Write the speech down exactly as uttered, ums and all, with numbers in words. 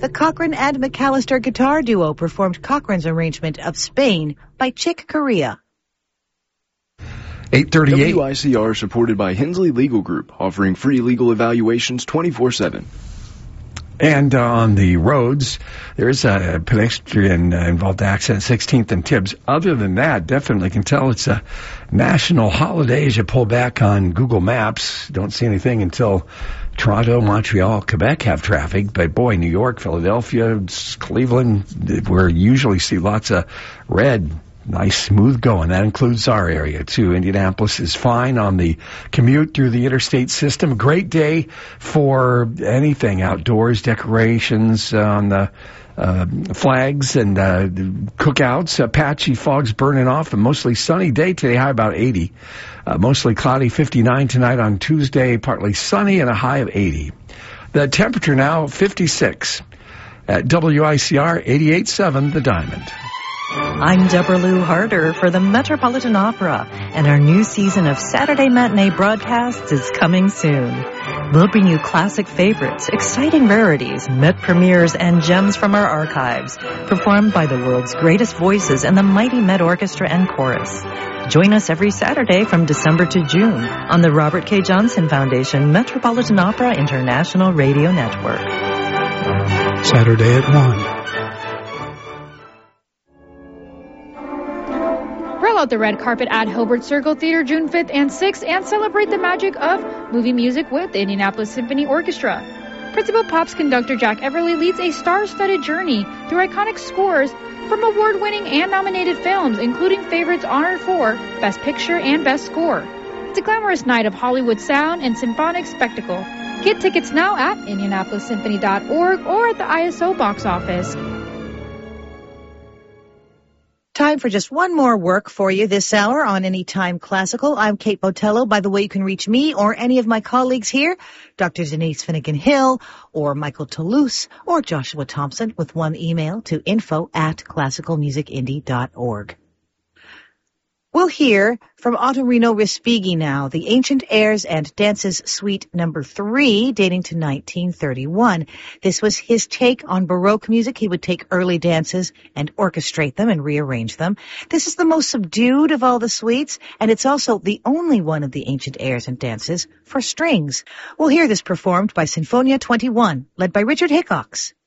The Cochran and McAllister guitar duo performed Cochran's arrangement of Spain by Chick Corea. eight thirty-eight. W I C R is supported by Hensley Legal Group, offering free legal evaluations twenty-four seven. And uh, on the roads, there's a pedestrian-involved accident, sixteenth and Tibbs. Other than that, definitely can tell it's a national holiday as you pull back on Google Maps. Don't see anything until Toronto, Montreal, Quebec have traffic. But, boy, New York, Philadelphia, Cleveland, where you usually see lots of red. Nice, smooth going. That includes our area, too. Indianapolis is fine on the commute through the interstate system. A great day for anything outdoors, decorations on the uh, flags and uh, cookouts. Uh, patchy fogs burning off. A mostly sunny day today, high about eighty. Uh, mostly cloudy, fifty-nine tonight on Tuesday, partly sunny and a high of eighty. The temperature now, fifty-six. At W I C R eighty-eight point seven, The Diamond. I'm Deborah Lou Harder for the Metropolitan Opera, and our new season of Saturday matinee broadcasts is coming soon. We'll bring you classic favorites, exciting rarities, Met premieres, and gems from our archives, performed by the world's greatest voices and the mighty Met Orchestra and Chorus. Join us every Saturday from December to June on the Robert K. Johnson Foundation Metropolitan Opera International Radio Network. Saturday at one. Roll out the red carpet at Hilbert Circle Theater June fifth and sixth and celebrate the magic of movie music with the Indianapolis Symphony Orchestra. Principal Pops conductor Jack Everly leads a star-studded journey through iconic scores from award-winning and nominated films, including favorites honored for Best Picture and Best Score. It's a glamorous night of Hollywood sound and symphonic spectacle. Get tickets now at Indianapolis Symphony dot org or at the I S O box office. Time for just one more work for you this hour on Anytime Classical. I'm Kate Botello. By the way, you can reach me or any of my colleagues here, Doctor Denise Finnegan-Hill or Michael Toulouse or Joshua Thompson, with one email to info at classical music indie dot org. We'll hear from Ottorino Respighi now, the Ancient Airs and Dances Suite number three, dating to nineteen thirty-one. This was his take on Baroque music. He would take early dances and orchestrate them and rearrange them. This is the most subdued of all the suites, and it's also the only one of the Ancient Airs and Dances for strings. We'll hear this performed by Sinfonia twenty-one, led by Richard Hickox.